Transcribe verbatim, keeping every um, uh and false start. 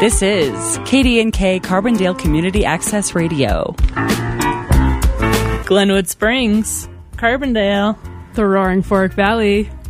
This is K D N K Carbondale Community Access Radio. Glenwood Springs, Carbondale, the Roaring Fork Valley,